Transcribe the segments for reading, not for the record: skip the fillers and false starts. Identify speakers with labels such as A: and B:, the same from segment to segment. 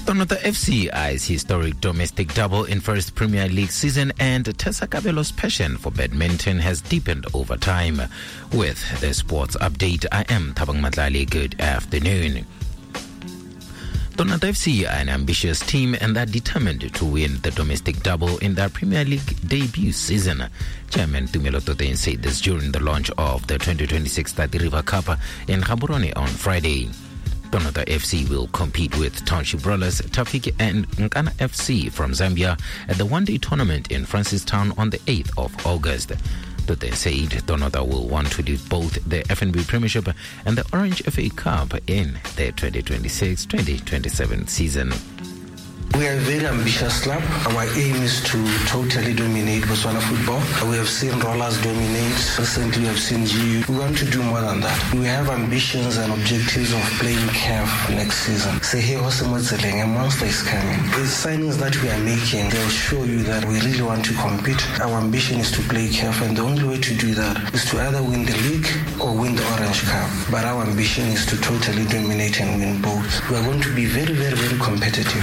A: Tonota FC eyes historic domestic double in first Premier League season, and Tessa Kabelo's passion for badminton has deepened over time. With the sports update, I am Thabang Matlali. Good afternoon. Tonota FC are an ambitious team and are determined to win the domestic double in their Premier League debut season. Chairman Tumelo Toteng said this during the launch of the 2026 Tati River Cup in Gaborone on Friday. Tonota FC will compete with Township Rollers, Tafiki and Nkana FC from Zambia at the one-day tournament in Francistown on the 8th of August. Toteng said Tonota will want to do both the FNB Premiership and the Orange FA Cup in the 2026-2027 season.
B: We are a very ambitious club. Our aim is to totally dominate Botswana football. We have seen Rollers dominate. Recently, we have seen GU. We want to do more than that. We have ambitions and objectives of playing CAF next season. Say, hey, a monster is coming. The signings that we are making, they'll show you that we really want to compete. Our ambition is to play CAF, and the only way to do that is to either win the league or win the Orange Cup. But our ambition is to totally dominate and win both. We are going to be very, very, very competitive.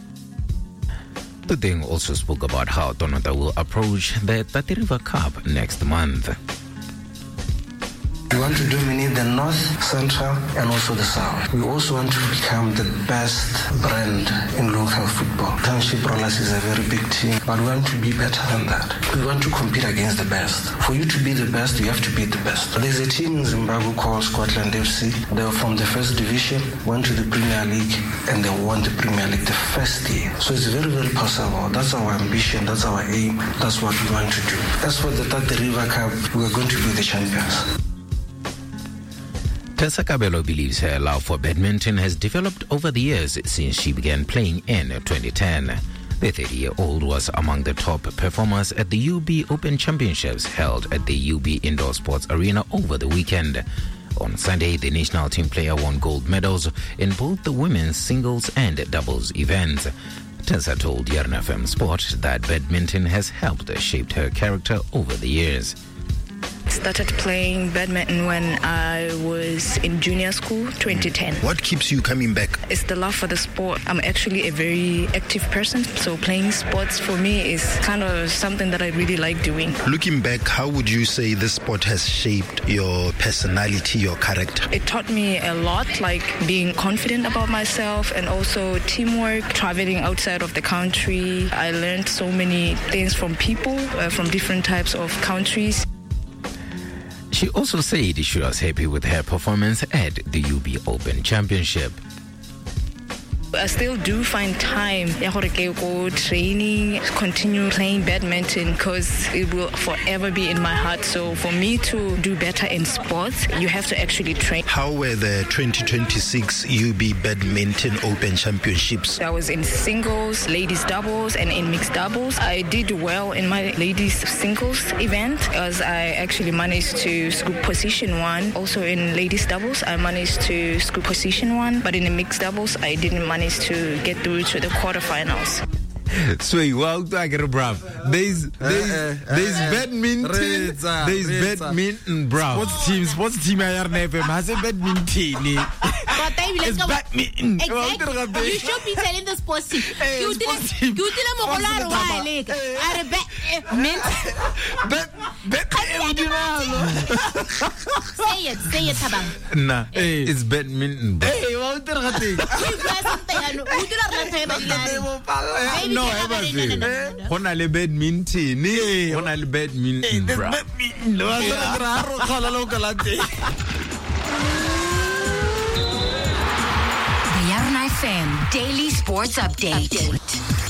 A: Toteng also spoke about how Tonota will approach the Tati River Cup next month.
B: We want to dominate the North, Central, and also the South. We also want to become the best brand in local football. Township Rollers is a very big team, but we want to be better than that. We want to compete against the best. For you to be the best, you have to beat the best. There's a team in Zimbabwe called Scotland FC. They were from the first division, went to the Premier League, and they won the Premier League the first year. So it's very, very possible. That's our ambition. That's our aim. That's what we want to do. As for the Tati River Cup, we are going to be the champions.
A: Tessa Kabelo believes her love for badminton has developed over the years since she began playing in 2010. The 30-year-old was among the top performers at the UB Open Championships held at the UB Indoor Sports Arena over the weekend. On Sunday, the national team player won gold medals in both the women's singles and doubles events. Tessa told Yarn FM Sport that badminton has helped shape her character over the years.
C: Started playing badminton when I was in junior school, 2010.
D: What keeps you coming back?
C: It's the love for the sport. I'm actually a very active person, so playing sports for me is kind of something that I really like doing.
D: Looking back, how would you say this sport has shaped your personality, your character?
C: It taught me a lot, like being confident about myself and also teamwork, traveling outside of the country. I learned so many things from people from different types of countries.
A: She also said she was happy with her performance at the UB Open Championship.
C: I still do find time go training, continue playing badminton because it will forever be in my heart. So for me to do better in sports, you have to actually train.
D: How were the 2026 UB Badminton Open Championships?
C: I was in singles, ladies doubles, and in mixed doubles. I did well in my ladies singles event as I actually managed to scoop position 1. Also in ladies doubles, I managed to scoop position 1, but in the mixed doubles, I didn't manage to get through to the quarterfinals.
A: Sway, wow, bruv. There's badminton. There's badminton, bruv.
E: Sports team I are never has a badminton.
A: It's badminton.
F: Exactly. You should be telling the sports team. You didn't Say it, Thabang.
A: Nah, it's badminton.
E: Hey, what
A: No, Honale badminton. Honale badminton, bruv.
G: The Yarn FM Daily Sports Update.